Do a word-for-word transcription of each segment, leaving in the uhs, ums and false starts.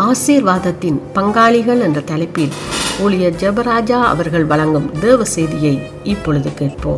ஆசீர்வாதத்தின் பங்காளிகள் என்ற தலைப்பில் ஊழியர் ஜெபராஜா அவர்கள் வழங்கும் தேவ செய்தியை இப்பொழுது கேட்போம்.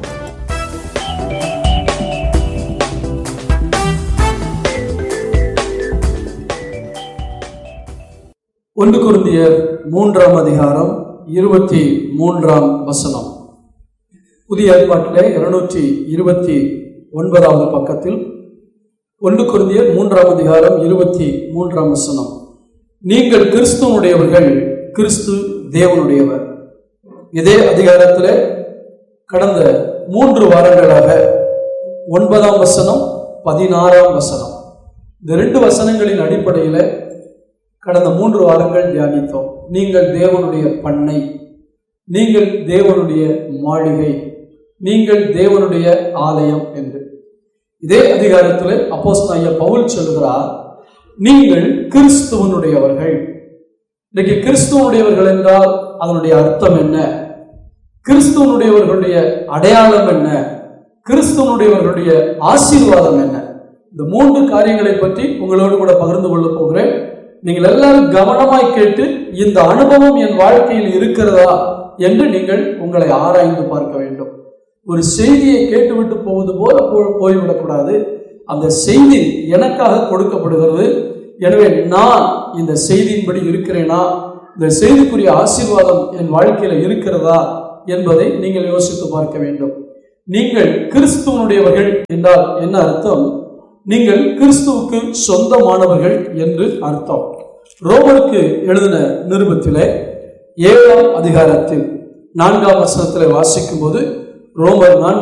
ஒன்று கொரிந்தியர் மூன்றாம் அதிகாரம் இருபத்தி மூன்றாம் வசனம். புதிய ஏற்பாட்டிலே இருநூற்றி இருபத்தி ஒன்பதாவது பக்கத்தில் ஒன்று கொரிந்தியர் மூன்றாம் அதிகாரம் இருபத்தி மூன்றாம் வசனம். நீங்கள் கிறிஸ்துவனுடையவர்கள், கிறிஸ்து தேவனுடையவர். இதே அதிகாரத்தில் கடந்த மூன்று வாரங்களாக ஒன்பதாம் வசனம், பதினாறாம் வசனம், இந்த ரெண்டு வசனங்களின் அடிப்படையில் கடந்த மூன்று வாரங்கள் தியானித்தோம். நீங்கள் தேவனுடைய பண்ணை, நீங்கள் தேவனுடைய மாளிகை, நீங்கள் தேவனுடைய ஆலயம் என்று. இதே அதிகாரத்தில் அப்போஸ்தலனாகிய பவுல் சொல்கிறார், நீங்கள் கிறிஸ்துவனுடையவர்கள். இன்னைக்கு கிறிஸ்துவனுடையவர்கள் என்றால் அதனுடைய அர்த்தம் என்ன? கிறிஸ்துவனுடையவர்களுடைய அடையாளம் என்ன? கிறிஸ்துவனுடையவர்களுடைய ஆசீர்வாதம் என்ன? இந்த மூன்று காரியங்களை பற்றி உங்களோடு கூட பகிர்ந்து கொள்ள போகிறேன். நீங்கள் எல்லாரும் கவனமாய் கேட்டு, இந்த அனுபவம் என் வாழ்க்கையில் இருக்கிறதா என்று நீங்கள் உங்களை ஆராய்ந்து பார்க்க வேண்டும். ஒரு செய்தியை கேட்டுவிட்டு போவது போல போய்விடக்கூடாது. அந்த செய்தி எனக்காக கொடுக்கப்படுகிறது. எனவே நான் இந்த செய்தியின்படி இருக்கிறேனா, இந்த செய்திக்குரிய ஆசீர்வாதம் என் வாழ்க்கையில் இருக்கிறதா என்பதை நீங்கள் யோசித்து பார்க்க வேண்டும். நீங்கள் கிறிஸ்துவனுடையவர்கள் என்றால் என்ன அர்த்தம்? நீங்கள் கிறிஸ்துவுக்கு சொந்தமானவர்கள் என்று அர்த்தம். ரோமருக்கு எழுதின நிருபத்திலே ஏழாம் அதிகாரத்தில் நான்காம் வசனத்தில் வாசிக்கும் போது, ரோமர் நான்கு